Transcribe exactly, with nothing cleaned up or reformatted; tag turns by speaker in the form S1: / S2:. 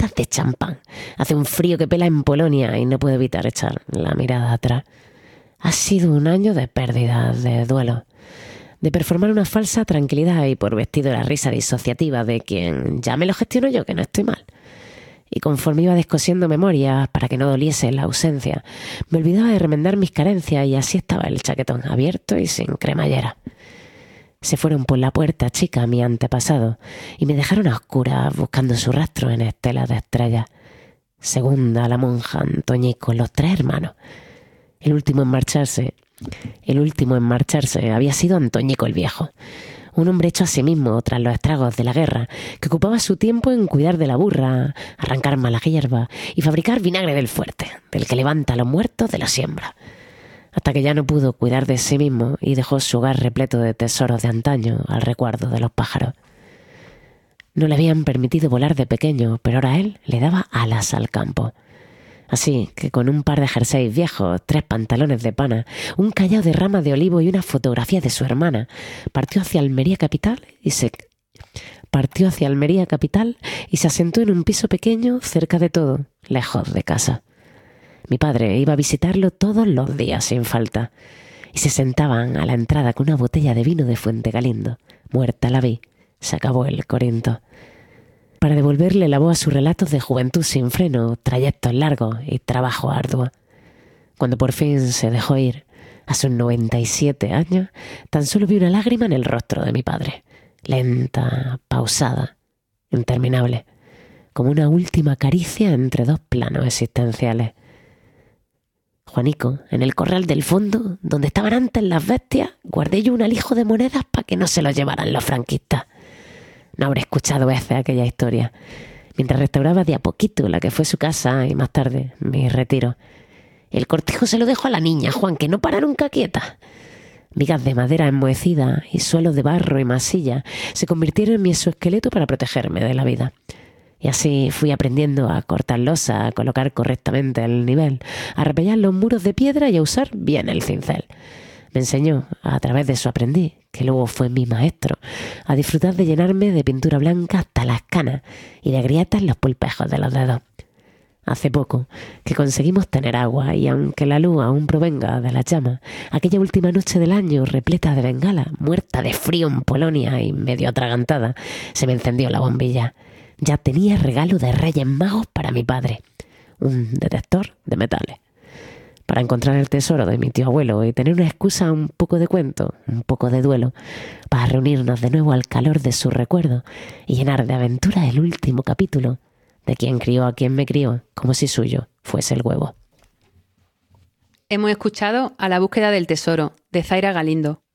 S1: latas de champán. Hace un frío que pela en Polonia y no puedo evitar echar la mirada atrás. Ha sido un año de pérdidas, de duelo, de performar una falsa tranquilidad y por vestido la risa disociativa de quien ya me lo gestiono yo, que no estoy mal. Y conforme iba descosiendo memorias para que no doliese la ausencia, me olvidaba de remendar mis carencias y así estaba el chaquetón abierto y sin cremallera. Se fueron por la puerta chica mi antepasado y me dejaron a oscuras buscando su rastro en estelas de estrellas. Segunda la monja, Antoñico, los tres hermanos. El último en marcharse, el último en marcharse había sido Antoñico el viejo, un hombre hecho a sí mismo tras los estragos de la guerra, que ocupaba su tiempo en cuidar de la burra, arrancar mala hierba y fabricar vinagre del fuerte, del que levanta a los muertos de la siembra. Hasta que ya no pudo cuidar de sí mismo y dejó su hogar repleto de tesoros de antaño al recuerdo de los pájaros. No le habían permitido volar de pequeño, pero ahora él le daba alas al campo. Así que con un par de jerseys viejos, tres pantalones de pana, un callao de ramas de olivo y una fotografía de su hermana, partió hacia Almería capital y se partió hacia Almería capital y se asentó en un piso pequeño cerca de todo, lejos de casa. Mi padre iba a visitarlo todos los días sin falta y se sentaban a la entrada con una botella de vino de Fuente Galindo. Muerta la vi, se acabó el Corinto. Para devolverle la voz a sus relatos de juventud sin freno, trayectos largos y trabajo arduo. Cuando por fin se dejó ir, a sus noventa y siete años, tan solo vi una lágrima en el rostro de mi padre, lenta, pausada, interminable, como una última caricia entre dos planos existenciales. Juanico, en el corral del fondo, donde estaban antes las bestias, guardé yo un alijo de monedas para que no se lo llevaran los franquistas. No habré escuchado veces aquella historia, mientras restauraba de a poquito la que fue su casa y más tarde mi retiro. El cortijo se lo dejó a la niña, Juan, que no para nunca quieta. Vigas de madera enmohecida y suelos de barro y masilla se convirtieron en mi exoesqueleto para protegerme de la vida. Y así fui aprendiendo a cortar losa, a colocar correctamente el nivel, a repellar los muros de piedra y a usar bien el cincel. Me enseñó, a través de su aprendiz, que luego fue mi maestro, a disfrutar de llenarme de pintura blanca hasta las canas y de grietas los pulpejos de los dedos. Hace poco que conseguimos tener agua y aunque la luz aún provenga de la llama, aquella última noche del año repleta de bengala, muerta de frío en Polonia y medio atragantada, se me encendió la bombilla. Ya tenía regalo de Reyes Magos para mi padre, un detector de metales. Para encontrar el tesoro de mi tío abuelo y tener una excusa, un poco de cuento, un poco de duelo, para reunirnos de nuevo al calor de su recuerdo y llenar de aventura el último capítulo de quien crió a quien me crió, como si suyo fuese el huevo.
S2: Hemos escuchado A la búsqueda del tesoro, de Zaira Galindo,